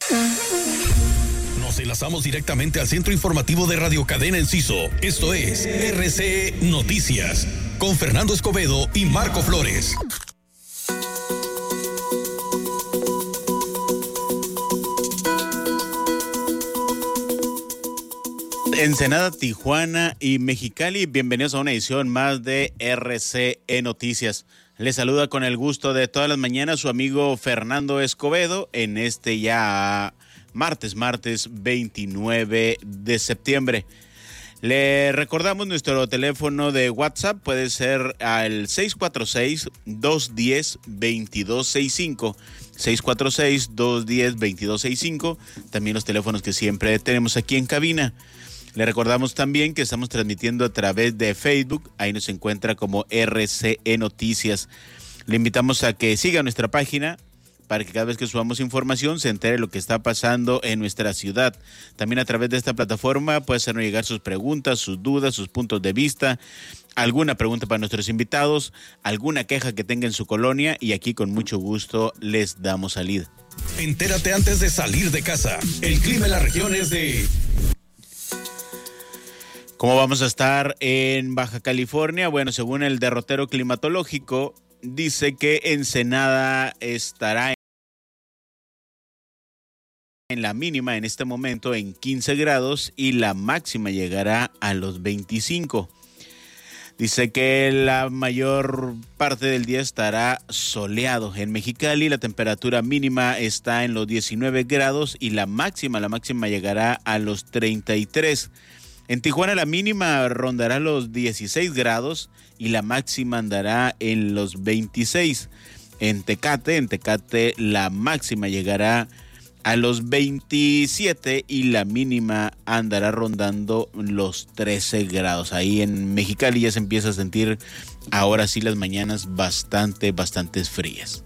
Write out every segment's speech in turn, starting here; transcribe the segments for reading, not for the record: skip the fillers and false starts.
Nos enlazamos directamente al centro informativo de Radio Cadena Enciso. Esto es RCE Noticias, con Fernando Escobedo y Marco Flores. Ensenada, Tijuana y Mexicali, bienvenidos a una edición más de RCE Noticias. Les saluda con el gusto de todas las mañanas su amigo Fernando Escobedo en este ya martes 29 de septiembre. Le recordamos nuestro teléfono de WhatsApp, puede ser al 646-210-2265, 646-210-2265, también los teléfonos que siempre tenemos aquí en cabina. Le recordamos también que estamos transmitiendo a través de Facebook, ahí nos encuentra como RCE Noticias. Le invitamos a que siga nuestra página para que cada vez que subamos información se entere lo que está pasando en nuestra ciudad. También a través de esta plataforma puede hacernos llegar sus preguntas, sus dudas, sus puntos de vista, alguna pregunta para nuestros invitados, alguna queja que tenga en su colonia y aquí con mucho gusto les damos salida. Entérate antes de salir de casa. El clima en la región es de... ¿Cómo vamos a estar en Baja California? Bueno, según el derrotero climatológico, dice que Ensenada estará en la mínima en este momento en 15 grados y la máxima llegará a los 25. Dice que la mayor parte del día estará soleado. En Mexicali la temperatura mínima está en los 19 grados y la máxima llegará a los 33. En Tijuana la mínima rondará los 16 grados y la máxima andará en los 26. En Tecate la máxima llegará a los 27 y la mínima andará rondando los 13 grados. Ahí en Mexicali ya se empieza a sentir ahora sí las mañanas bastante frías.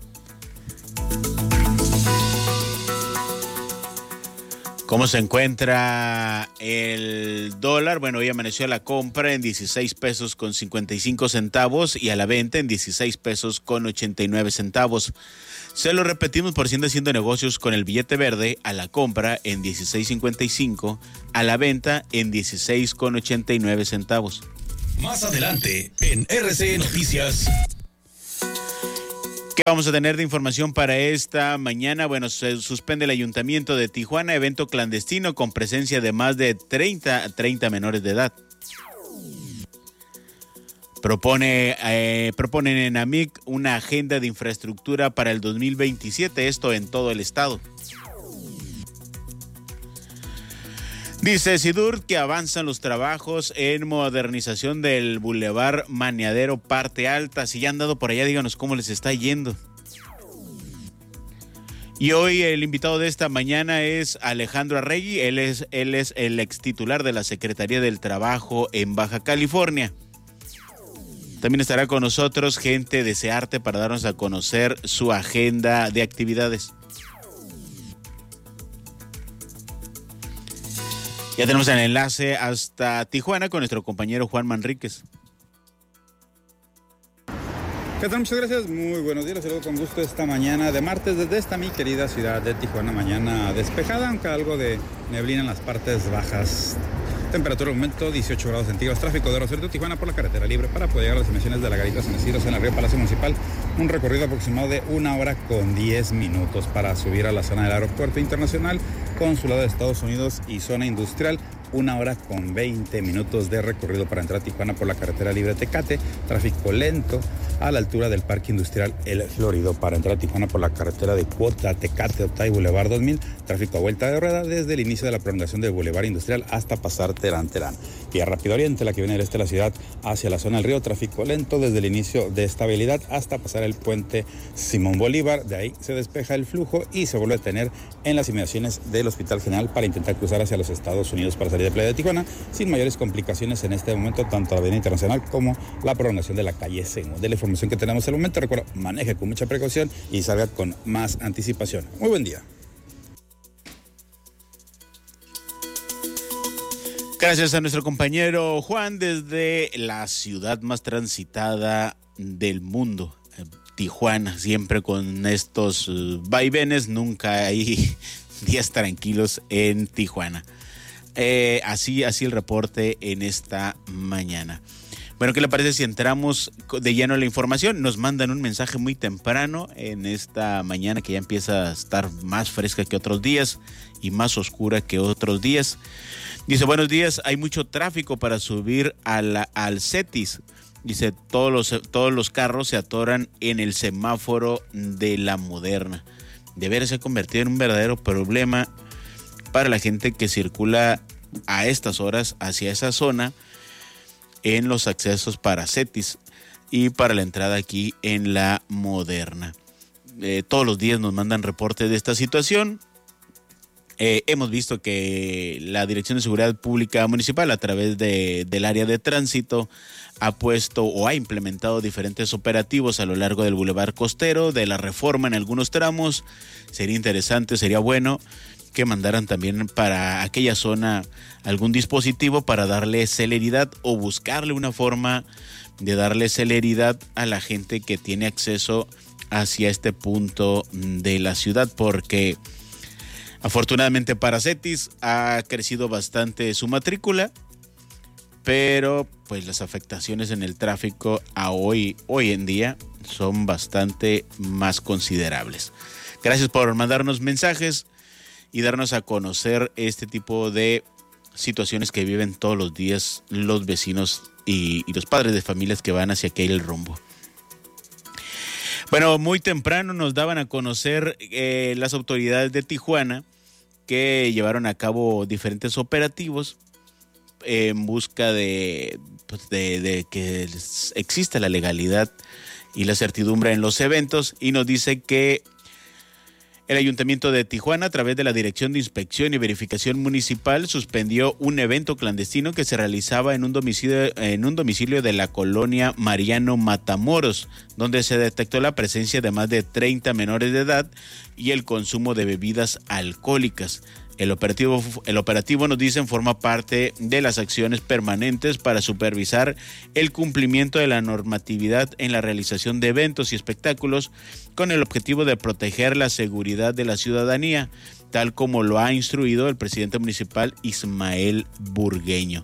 ¿Cómo se encuentra el dólar? Bueno, hoy amaneció a la compra en 16 pesos con 55 centavos y a la venta en 16 pesos con 89 centavos. Se lo repetimos por si anda haciendo negocios con el billete verde, a la compra en 16.55, a la venta en 16 con 89 centavos. Más adelante en RCE Noticias. ¿Qué vamos a tener de información para esta mañana? Bueno, se suspende el Ayuntamiento de Tijuana, evento clandestino con presencia de más de 30 menores de edad. Proponen en AMIC una agenda de infraestructura para el 2027, esto en todo el estado. Dice SIDURT que avanzan los trabajos en modernización del Boulevard Maniadero Parte Alta. Si ya han dado por allá, díganos cómo les está yendo. Y hoy el invitado de esta mañana es Alejandro Arregui. Él es el ex titular de la Secretaría del Trabajo en Baja California. También estará con nosotros gente de SEARTE para darnos a conocer su agenda de actividades. Ya tenemos el enlace hasta Tijuana con nuestro compañero Juan Manríquez. ¿Qué tal? Muchas gracias, muy buenos días, los saludo con gusto esta mañana de martes desde esta mi querida ciudad de Tijuana. Mañana despejada, aunque algo de neblina en las partes bajas. Temperatura al momento 18 grados centígrados. Tráfico de Rosarito, Tijuana por la carretera libre para poder llegar a las emisiones de la Garita San Isidro en el río Palacio Municipal. Un recorrido aproximado de 1 hora con 10 minutos para subir a la zona del Aeropuerto Internacional, Consulado de Estados Unidos y zona industrial. 1 hora con 20 minutos de recorrido para entrar a Tijuana por la carretera libre Tecate. Tráfico lento a la altura del Parque Industrial El Florido para entrar a Tijuana por la carretera de Cuota, Tecate, Otay, Boulevard 2000. Tráfico a vuelta de rueda desde el inicio de la prolongación del Boulevard Industrial hasta pasar Terán. Vía Rápido Oriente, la que viene del este de la ciudad hacia la zona del río. Tráfico lento desde el inicio de estabilidad hasta pasar el puente Simón Bolívar. De ahí se despeja el flujo y se vuelve a tener en las inmediaciones del Hospital General para intentar cruzar hacia los Estados Unidos para salir de Playa de Tijuana sin mayores complicaciones en este momento, tanto la avenida Internacional como la prolongación de la calle Semo. De la información que tenemos en el momento, recuerda, maneje con mucha precaución y salga con más anticipación. Muy buen día. Gracias a nuestro compañero Juan desde la ciudad más transitada del mundo, Tijuana, siempre con estos vaivenes, nunca hay días tranquilos en Tijuana. Así el reporte en esta mañana. Bueno, ¿qué le parece si entramos de lleno a la información? Nos mandan un mensaje muy temprano en esta mañana que ya empieza a estar más fresca que otros días y más oscura que otros días. Dice, buenos días, hay mucho tráfico para subir al Cetis. Dice, todos los carros se atoran en el semáforo de La Moderna. De veras se ha convertido en un verdadero problema para la gente que circula a estas horas hacia esa zona en los accesos para Cetis y para la entrada aquí en La Moderna. Todos los días nos mandan reportes de esta situación. Hemos visto que la Dirección de Seguridad Pública Municipal, a través del área de tránsito, ha puesto o ha implementado diferentes operativos a lo largo del Boulevard Costero, de la Reforma en algunos tramos. Sería interesante, sería bueno que mandaran también para aquella zona algún dispositivo para darle celeridad o buscarle una forma de darle celeridad a la gente que tiene acceso hacia este punto de la ciudad, porque afortunadamente para Cetis ha crecido bastante su matrícula, pero pues las afectaciones en el tráfico hoy en día son bastante más considerables. Gracias por mandarnos mensajes y darnos a conocer este tipo de situaciones que viven todos los días los vecinos y los padres de familias que van hacia aquel rumbo. Bueno, muy temprano nos daban a conocer las autoridades de Tijuana que llevaron a cabo diferentes operativos en busca de que exista la legalidad y la certidumbre en los eventos, y nos dice que el Ayuntamiento de Tijuana, a través de la Dirección de Inspección y Verificación Municipal, suspendió un evento clandestino que se realizaba en un domicilio de la colonia Mariano Matamoros, donde se detectó la presencia de más de 30 menores de edad y el consumo de bebidas alcohólicas. El operativo, nos dicen, forma parte de las acciones permanentes para supervisar el cumplimiento de la normatividad en la realización de eventos y espectáculos, con el objetivo de proteger la seguridad de la ciudadanía, tal como lo ha instruido el presidente municipal Ismael Burgueño.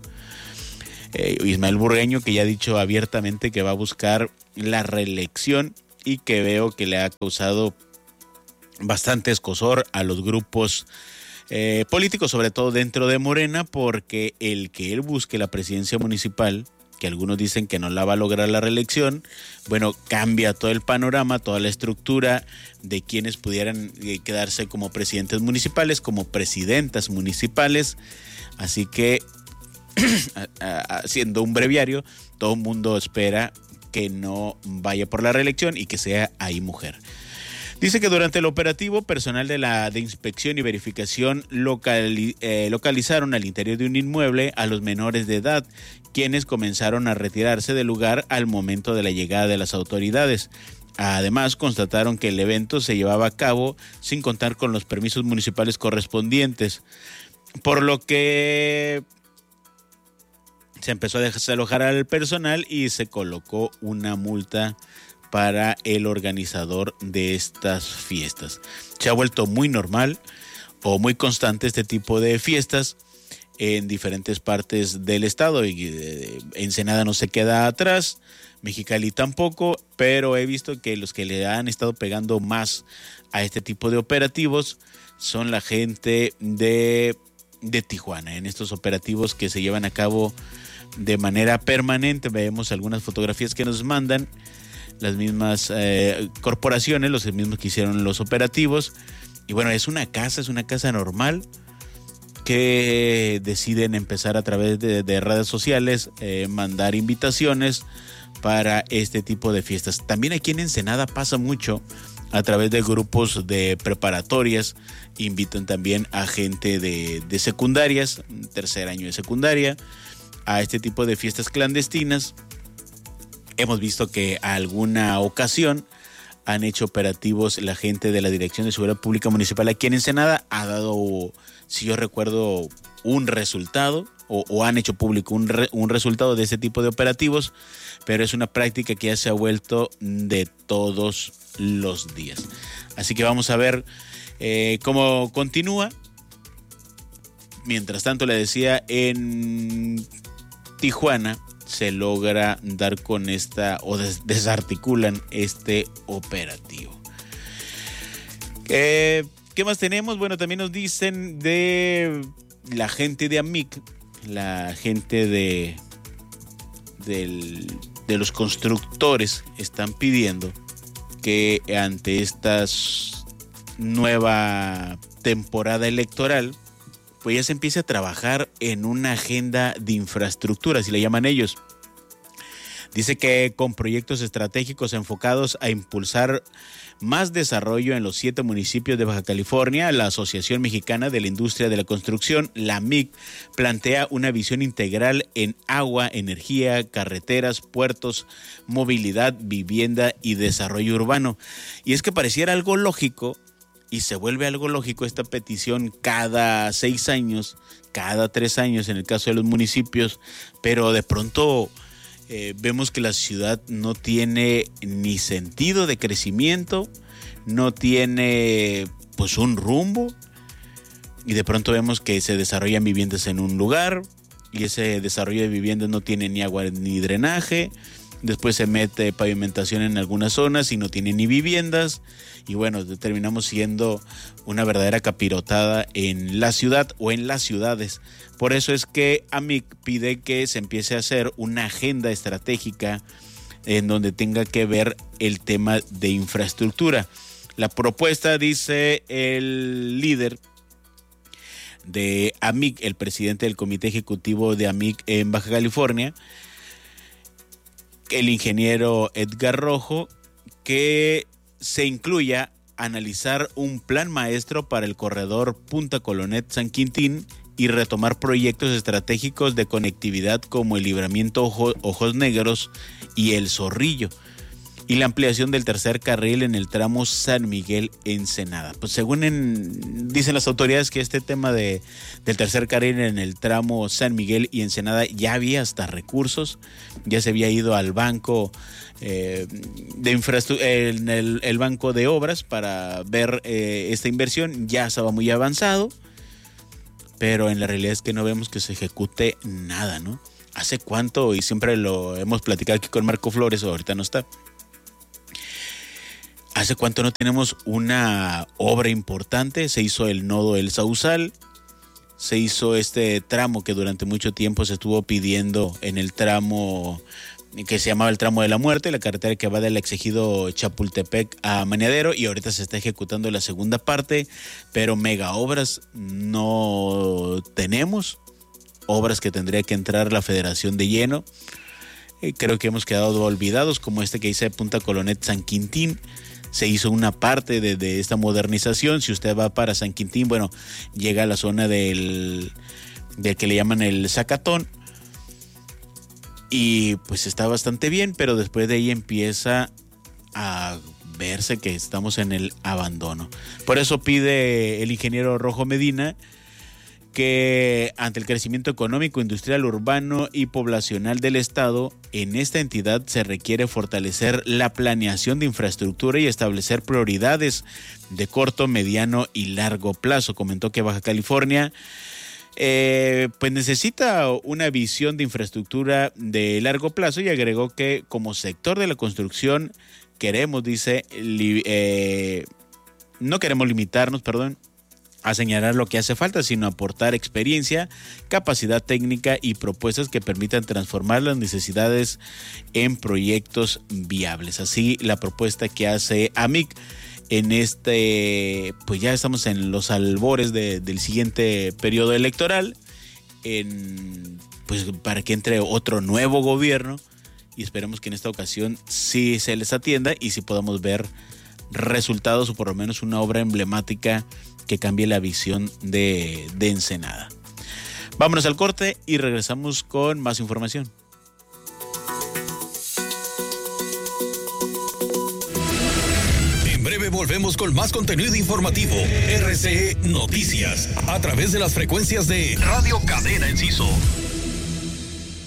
Ismael Burgueño, que ya ha dicho abiertamente que va a buscar la reelección y que veo que le ha causado bastante escozor a los grupos políticos, sobre todo dentro de Morena, porque el que él busque la presidencia municipal, que algunos dicen que no la va a lograr la reelección, bueno, cambia todo el panorama, toda la estructura de quienes pudieran quedarse como presidentes municipales, como presidentas municipales. Así que, haciendo un breviario, todo el mundo espera que no vaya por la reelección y que sea ahí mujer. Dice que durante el operativo, personal de inspección y verificación localizaron al interior de un inmueble a los menores de edad, quienes comenzaron a retirarse del lugar al momento de la llegada de las autoridades. Además, constataron que el evento se llevaba a cabo sin contar con los permisos municipales correspondientes, por lo que se empezó a desalojar al personal y se colocó una multa para el organizador de estas fiestas. Se ha vuelto muy normal o muy constante este tipo de fiestas en diferentes partes del estado, y Ensenada no se queda atrás, Mexicali tampoco, pero he visto que los que le han estado pegando más a este tipo de operativos son la gente de Tijuana. En estos operativos que se llevan a cabo de manera permanente, vemos algunas fotografías que nos mandan las mismas corporaciones, los mismos que hicieron los operativos. Y bueno, es una casa normal que deciden empezar a través de redes sociales, mandar invitaciones para este tipo de fiestas. También aquí en Ensenada pasa mucho a través de grupos de preparatorias, invitan también a gente de secundarias, tercer año de secundaria, a este tipo de fiestas clandestinas. Hemos visto que a alguna ocasión han hecho operativos la gente de la Dirección de Seguridad Pública Municipal aquí en Ensenada. Ha dado, si yo recuerdo, un resultado o han hecho público un resultado de este tipo de operativos, pero es una práctica que ya se ha vuelto de todos los días. Así que vamos a ver Cómo continúa. Mientras tanto, le decía, en Tijuana se logra dar con esta, o desarticulan este operativo. ¿Qué más tenemos? Bueno, también nos dicen de la gente de AMIC, la gente de los constructores están pidiendo que ante esta nueva temporada electoral, pues ya se empiece a trabajar en una agenda de infraestructura, así le llaman ellos. Dice que con proyectos estratégicos enfocados a impulsar más desarrollo en los 7 municipios de Baja California, la Asociación Mexicana de la Industria de la Construcción, la AMIC, plantea una visión integral en agua, energía, carreteras, puertos, movilidad, vivienda y desarrollo urbano. Y es que pareciera algo lógico, y se vuelve algo lógico esta petición cada 6 años, cada 3 años en el caso de los municipios, pero de pronto vemos que la ciudad no tiene ni sentido de crecimiento, no tiene pues un rumbo, y de pronto vemos que se desarrollan viviendas en un lugar y ese desarrollo de viviendas no tiene ni agua ni drenaje. Después se mete pavimentación en algunas zonas y no tiene ni viviendas. Y bueno, terminamos siendo una verdadera capirotada en la ciudad o en las ciudades. Por eso es que AMIC pide que se empiece a hacer una agenda estratégica en donde tenga que ver el tema de infraestructura. La propuesta, dice el líder de AMIC, el presidente del comité ejecutivo de AMIC en Baja California, el ingeniero Edgar Rojo, que se incluya analizar un plan maestro para el corredor Punta Colonet-San Quintín y retomar proyectos estratégicos de conectividad como el libramiento Ojos Negros y el Zorrillo, y la ampliación del tercer carril en el tramo San Miguel-Ensenada. Pues según dicen las autoridades que este tema del tercer carril en el tramo San Miguel y Ensenada ya había hasta recursos, ya se había ido al banco de infraestructura, el banco de obras para ver esta inversión, ya estaba muy avanzado, pero en la realidad es que no vemos que se ejecute nada, ¿no? ¿Hace cuánto? Y siempre lo hemos platicado aquí con Marco Flores, o ahorita no está. ¿Hace cuánto no tenemos una obra importante? Se hizo el nodo El Sausal, se hizo este tramo que durante mucho tiempo se estuvo pidiendo en el tramo que se llamaba el tramo de la muerte, la carretera que va del exegido Chapultepec a Meneadero, y ahorita se está ejecutando la segunda parte, pero mega obras no tenemos, obras que tendría que entrar la federación de lleno. Creo que hemos quedado olvidados, como este que dice Punta Colonet San Quintín. Se hizo una parte de esta modernización. Si usted va para San Quintín, bueno, llega a la zona del que le llaman el Zacatón, y pues está bastante bien, pero después de ahí empieza a verse que estamos en el abandono. Por eso pide el ingeniero Rojo Medina que ante el crecimiento económico, industrial, urbano y poblacional del estado, en esta entidad se requiere fortalecer la planeación de infraestructura y establecer prioridades de corto, mediano y largo plazo. Comentó que Baja California pues necesita una visión de infraestructura de largo plazo, y agregó que como sector de la construcción queremos, dice, no queremos limitarnos, a señalar lo que hace falta, sino aportar experiencia, capacidad técnica y propuestas que permitan transformar las necesidades en proyectos viables. Así la propuesta que hace AMIC en pues ya estamos en los albores del siguiente periodo electoral, pues para que entre otro nuevo gobierno, y esperemos que en esta ocasión sí se les atienda y sí podamos ver resultados, o por lo menos una obra emblemática que cambie la visión de Ensenada. Vámonos al corte y regresamos con más información. En breve volvemos con más contenido informativo. RCE Noticias, a través de las frecuencias de Radio Cadena Enciso.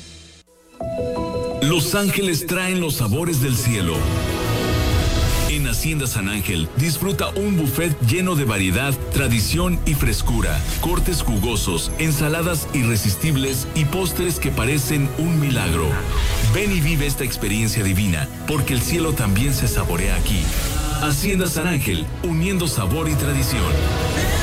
Los ángeles traen los sabores del cielo. En Hacienda San Ángel disfruta un buffet lleno de variedad, tradición y frescura, cortes jugosos, ensaladas irresistibles y postres que parecen un milagro. Ven y vive esta experiencia divina, porque el cielo también se saborea aquí. Hacienda San Ángel, uniendo sabor y tradición.